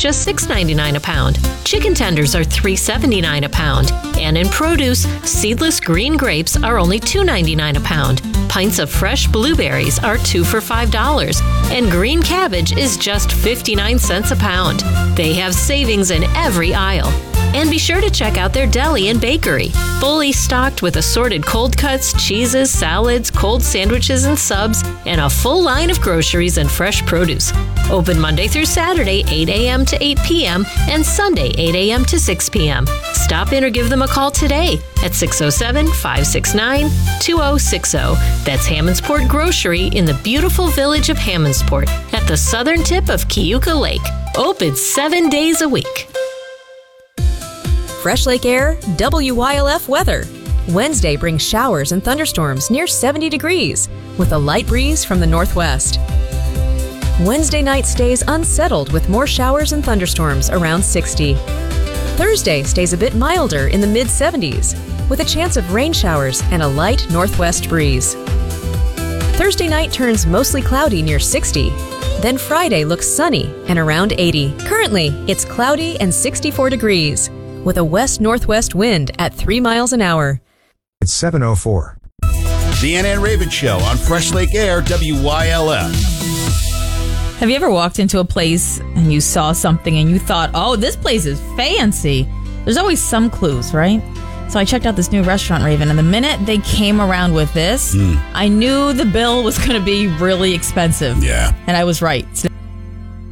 just $6.99 a pound. Chicken tenders are $3.79 a pound. And in produce, seedless green grapes are only $2.99 a pound. Pints of fresh blueberries are 2 for $5. And green cabbage is just 59 cents a pound. They have savings in every aisle. And be sure to check out their deli and bakery, fully stocked with assorted cold cuts, cheeses, salads, cold sandwiches and subs, and a full line of groceries and fresh produce. Open Monday through Saturday, 8 a.m. to 8 p.m., and Sunday, 8 a.m. to 6 p.m. Stop in or give them a call today at 607-569-2060. That's Hammondsport Grocery in the beautiful village of Hammondsport at the southern tip of Keuka Lake. Open 7 days a week. Fresh Lake Air, WYLF weather. Wednesday brings showers and thunderstorms near 70 degrees with a light breeze from the northwest. Wednesday night stays unsettled with more showers and thunderstorms around 60. Thursday stays a bit milder in the mid-70s with a chance of rain showers and a light northwest breeze. Thursday night turns mostly cloudy near 60. Then Friday looks sunny and around 80. Currently, it's cloudy and 64 degrees. With a west-northwest wind at 3 miles an hour. It's 7:04. The Ann Raven Show on Fresh Lake Air, WYLF. Have you ever walked into a place and you saw something and you thought, oh, this place is fancy? There's always some clues, right? So I checked out this new restaurant, Raven, and the minute they came around with this, I knew the bill was going to be really expensive. Yeah. And I was right.